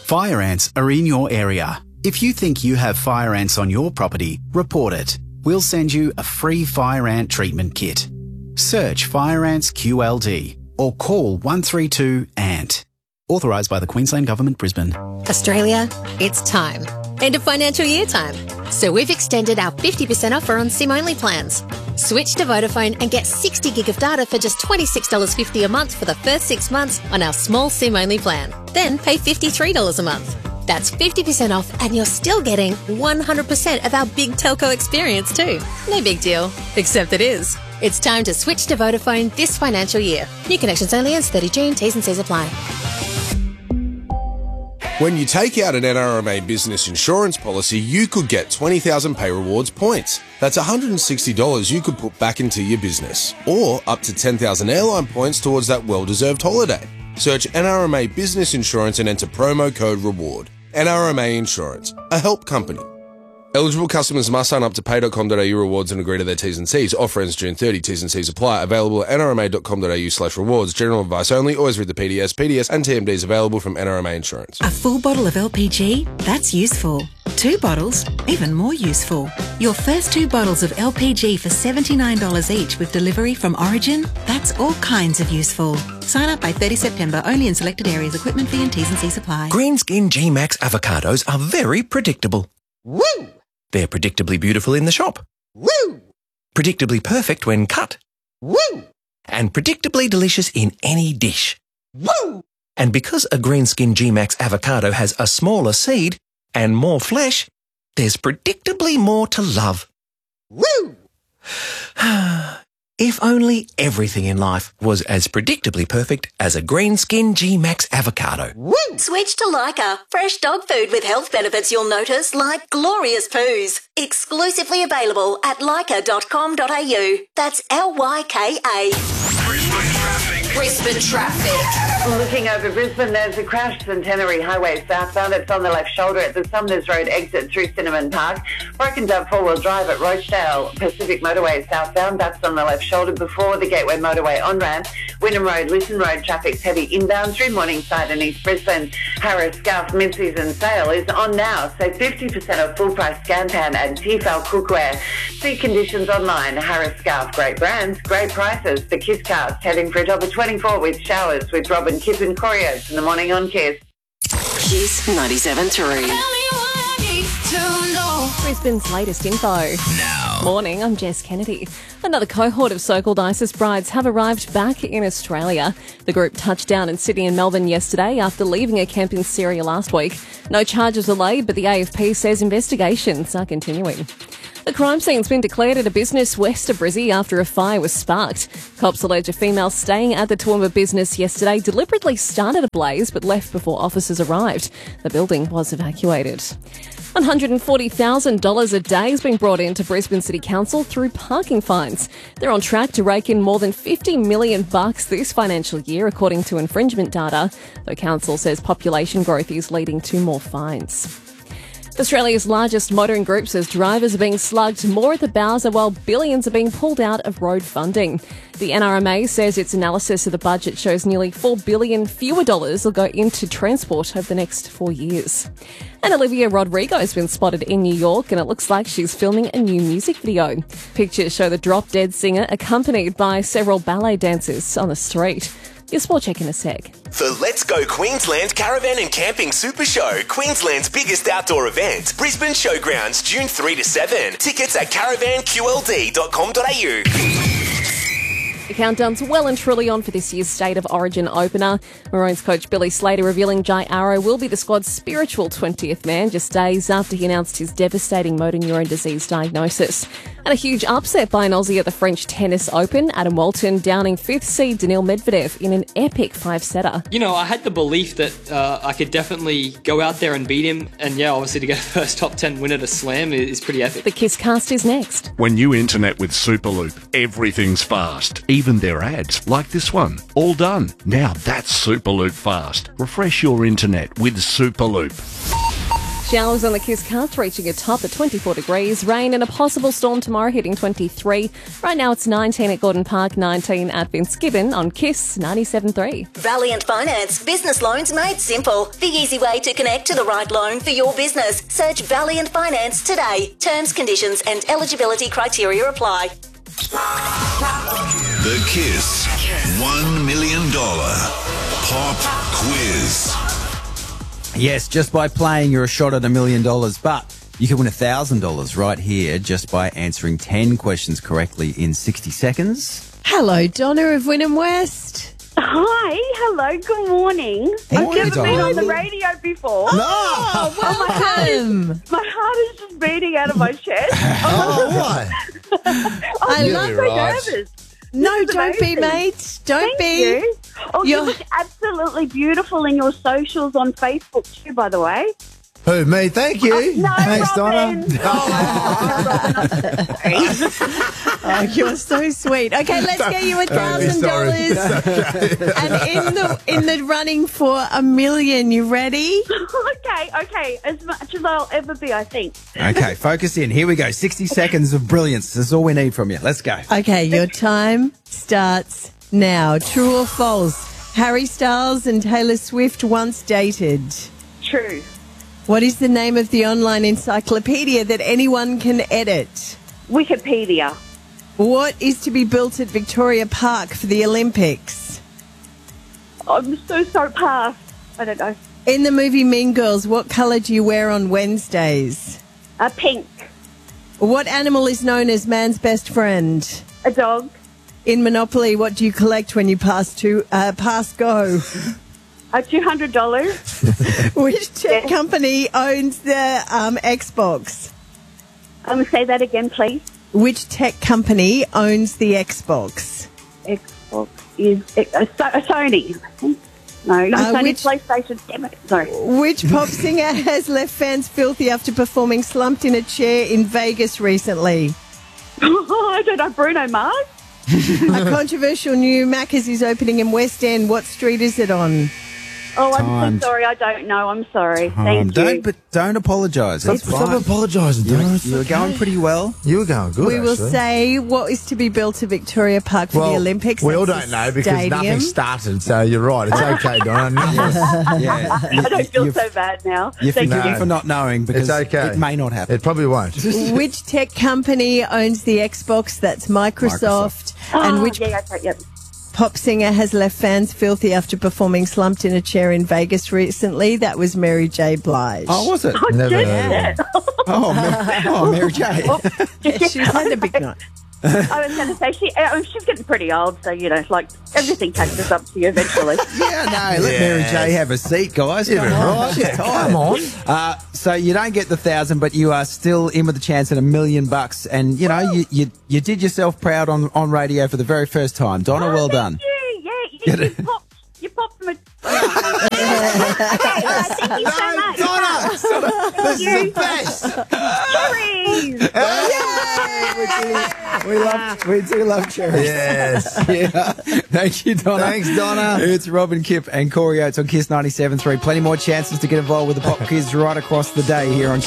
Fire ants are in your area. If you think you have fire ants on your property, report it. We'll send you a free fire ant treatment kit. Search Fire Ants QLD or call 132 ANT. Authorised by the Queensland Government, Brisbane. Australia, it's time. End of financial year time. So we've extended our 50% offer on SIM-only plans. Switch to Vodafone and get 60 gig of data for just $26.50 a month for the first 6 months on our small SIM-only plan. Then pay $53 a month. That's 50% off and you're still getting 100% of our big telco experience too. No big deal, except it is. It's time to switch to Vodafone this financial year. New connections only ends 30 June. T's and C's apply. When you take out an NRMA business insurance policy, you could get 20,000 Pay Rewards points. That's $160 you could put back into your business. Or up to 10,000 airline points towards that well-deserved holiday. Search NRMA Business Insurance and enter promo code REWARD. NRMA Insurance, a help company. Eligible customers must sign up to pay.com.au rewards and agree to their T's and C's. Offer ends June 30. T's and C's apply. Available at nrma.com.au/rewards. General advice only. Always read the PDS. PDS and TMDs available from NRMA Insurance. A full bottle of LPG? That's useful. 2 bottles? Even more useful. Your first 2 bottles of LPG for $79 each with delivery from Origin? That's all kinds of useful. Sign up by 30 September. Only in selected areas. Equipment fee and T's and C's apply. Greenskin G-Max avocados are very predictable. Woo! They're predictably beautiful in the shop. Woo! Predictably perfect when cut. Woo! And predictably delicious in any dish. Woo! And because a Greenskin G-Max avocado has a smaller seed and more flesh, there's predictably more to love. Woo! If only everything in life was as predictably perfect as a Greenskin G-Max avocado. Woo! Switch to Lyca. Fresh dog food with health benefits you'll notice, like glorious poos. Exclusively available at lyca.com.au. That's Lyka. Brisbane traffic. Looking over Brisbane, there's a crash, Centenary Highway southbound. It's on the left shoulder at the Sumners Road exit through Cinnamon Park. Broken down four-wheel drive at Rochdale Pacific Motorway southbound. That's on the left shoulder before the Gateway Motorway on-ramp. Wynnum Road, Lisson Road traffic's heavy inbound through Morningside and East Brisbane. Harris Scarf mid-season sale is on now. Save 50% off full-price Scanpan and Tefal cookware. See conditions online. Harris Scarf, great brands, great prices. The Kiss Cast heading for $1.24 with showers with Robin, Kip and Corios in the morning on Kiss. Kiss 97.3. Brisbane's latest info. Now. Morning, I'm Jess Kennedy. Another cohort of so-called ISIS brides have arrived back in Australia. The group touched down in Sydney and Melbourne yesterday after leaving a camp in Syria last week. No charges are laid, but the AFP says investigations are continuing. The crime scene's been declared at a business west of Brizzy after a fire was sparked. Cops allege a female staying at the Toowoomba business yesterday deliberately started a blaze but left before officers arrived. The building was evacuated. $140,000 a day has been brought into Brisbane City Council through parking fines. They're on track to rake in more than $50 million this financial year, according to infringement data. The council says population growth is leading to more fines. Australia's largest motoring group says drivers are being slugged more at the Bowser while billions are being pulled out of road funding. The NRMA says its analysis of the budget shows nearly $4 billion fewer dollars will go into transport over the next 4 years. And Olivia Rodrigo has been spotted in New York and it looks like she's filming a new music video. Pictures show the drop-dead singer accompanied by several ballet dancers on the street. Your sport check in a sec. For Let's Go Queensland Caravan and Camping Super Show, Queensland's biggest outdoor event, Brisbane Showgrounds, June 3 to 7. Tickets at caravanqld.com.au. The countdown's well and truly on for this year's State of Origin opener. Maroons coach Billy Slater revealing Jai Arrow will be the squad's spiritual 20th man just days after he announced his devastating motor neurone disease diagnosis. And a huge upset by an Aussie at the French Tennis Open, Adam Walton downing 5th seed Daniil Medvedev in an epic 5-setter. You know, I had the belief that I could definitely go out there and beat him. And yeah, obviously to get a first top 10 winner to slam is pretty epic. The Kiss Cast is next. When you internet with Superloop, everything's fast. Even their ads, like this one. All done. Now that's Superloop fast. Refresh your internet with Superloop. Showers on the Kiss Coast reaching a top at 24 degrees. Rain and a possible storm tomorrow hitting 23. Right now it's 19 at Gordon Park, 19 at Fitzgibbon on Kiss 97.3. Valiant Finance. Business loans made simple. The easy way to connect to the right loan for your business. Search Valiant Finance today. Terms, conditions and eligibility criteria apply. The Kiss $1 million Pop Quiz. Yes, just by playing, you're a shot at $1 million, but you can win $1,000 right here just by answering 10 questions correctly in 60 seconds. Hello, Donna of Wynnum West. Hi, hello, good morning. I've never been on the radio before. Oh, welcome. My heart is just beating out of my chest. Why? I love so nervous. No, don't be, mate. Don't be. You. Oh, you look absolutely beautiful in your socials on Facebook too, by the way. Who, me? Thank you. No, Thanks, Robin. Donna. Oh, you're so sweet. Okay, let's get you $1,000. And in the running for $1 million, you ready? Okay. As much as I'll ever be, I think. Okay, focus in. Here we go. 60 seconds of brilliance. That's all we need from you. Let's go. Okay, your time starts now. True or false? Harry Styles and Taylor Swift once dated. True. What is the name of the online encyclopedia that anyone can edit? Wikipedia. What is to be built at Victoria Park for the Olympics? I'm so sorry, pass. I don't know. In the movie Mean Girls, what colour do you wear on Wednesdays? Pink. What animal is known as man's best friend? A dog. In Monopoly, what do you collect when you pass go? $200. Which tech company owns the Xbox? Say that again, please. Which tech company owns the Xbox? Xbox is Sony. No, Sony PlayStation. Damn it. Sorry. Which pop singer has left fans filthy after performing slumped in a chair in Vegas recently? I don't know. Bruno Mars? A controversial new Macca's is opening in West End. What street is it on? Oh, I'm so sorry. I don't know. I'm sorry. Thank you. Don't apologise. Stop apologising, Donna. You were going pretty well. You were going good, We will actually. say what is to be built at Victoria Park for the Olympics. We all That's don't the know because stadium. nothing started, so you're right. It's okay, Donna. I don't feel so bad now. You're Thank forgiven you. for not knowing because It's okay. it may not happen. It probably won't. Which tech company owns the Xbox? That's Microsoft. And which pop singer has left fans filthy after performing slumped in a chair in Vegas recently? That was Mary J. Blige. Oh, was it? Never heard of it. Mary J. She's had a big night. I was going to say, she's getting pretty old, so, like, everything catches up to you eventually. Yeah, no, let Mary J have a seat, guys. Come on. She's tired. Come on. So you don't get the 1,000, but you are still in with a chance at $1 million. And, you did yourself proud on radio for the very first time. Donna, well done. Thank you. Yeah, you popped them. Thank you so much. Donna, this is the best. Cherries. We do love cherries. Yes. Yeah. Thank you, Donna. Thanks, Donna. It's Robin Kipp and Corey Oates on Kiss 97.3. Plenty more chances to get involved with the Pop Quiz right across the day here on